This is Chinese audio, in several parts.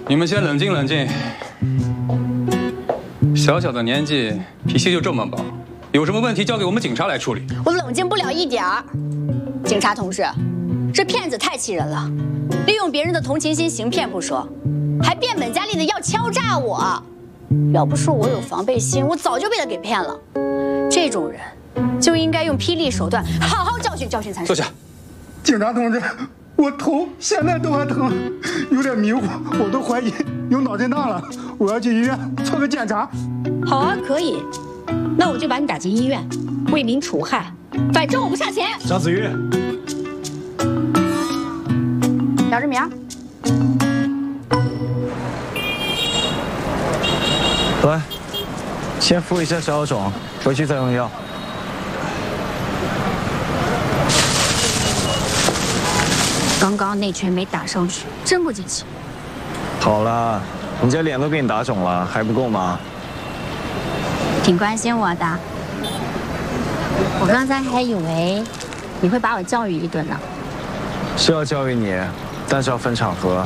你们先冷静冷静。小小的年纪，脾气就这么暴，有什么问题交给我们警察来处理。 我冷静不了一点儿。警察同志，这骗子太气人了，利用别人的同情心行骗不说，还变本加厉的要敲诈我。要不是我有防备心，我早就被他给骗了。这种人就应该用霹雳手段好好教训教训才是。 坐下。 警察同志，我头现在都还疼，有点迷糊，我都怀疑有脑震荡了，我要去医院做个检查。 好啊，可以，那我就把你打进医院，为民除害，反正我不差钱。 张子玉， 姚志明， 来，先敷一下消肿，回去再用药。 刚刚那拳没打上去，真不解气。 好了，人家脸都给你打肿了，还不够吗？ 挺关心我的，我刚才还以为你会把我教育一顿呢。 是要教育你，但是要分场合。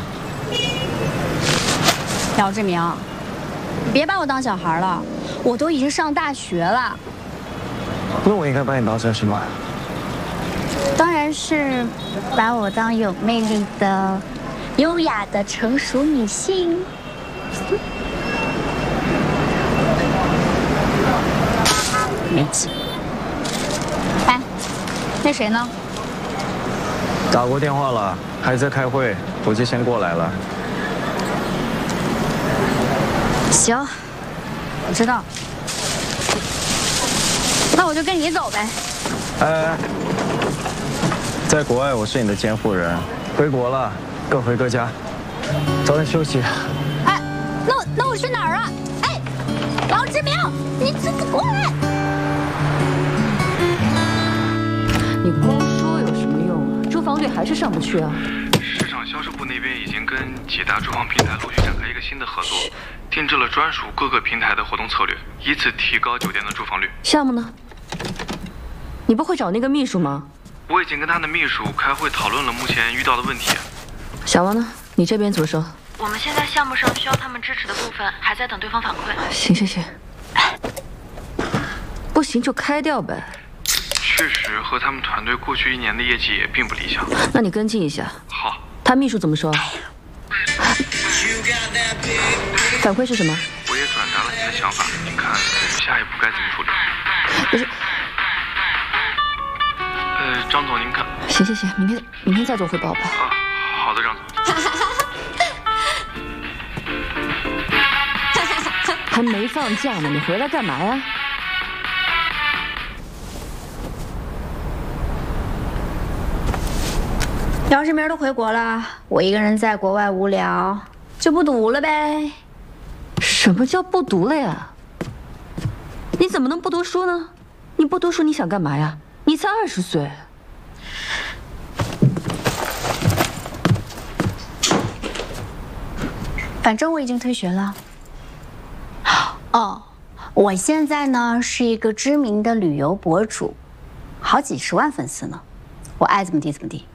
姚志明，你别把我当小孩了，我都已经上大学了。 那我应该把你当成什么？ 当然是把我当有魅力的、优雅的成熟女性。没劲。哎，那谁呢？ 打过电话了，还在开会，我就先过来了。 行，我知道。那我就跟你走呗。 哎，在国外我是你的监护人，回国了各回各家，早点休息。 哎，那我去哪儿啊？哎，姚志明，你过来！ 你光说有什么用啊？住房率还是上不去啊。 市场销售部那边已经跟几大住房平台陆续展开一个新的合作，定制了专属各个平台的活动策略，以此提高酒店的住房率。 项目呢？你不会找那个秘书吗？ 我已经跟他的秘书开会讨论了目前遇到的问题。 小王呢？你这边怎么说？ 我们现在项目上需要他们支持的部分还在等对方反馈。 行行行，不行就开掉呗。 确实和他们团队过去1年的业绩也并不理想。 那你跟进一下。 好。 他秘书怎么说？反馈是什么？ 我也转达了你的想法，您看下一步该怎么处理？ 不是。 张总您看。 行行行，明天再做汇报吧。 啊，好的，张总。 还没放假呢，你回来干嘛呀？ 姚志明都回国了，我一个人在国外无聊，就不读了呗。 什么叫不读了呀？你怎么能不读书呢？你不读书你想干嘛呀？你才20岁。 反正我已经退学了。哦，我现在呢是一个知名的旅游博主，好几10万粉丝呢，我爱怎么地怎么地。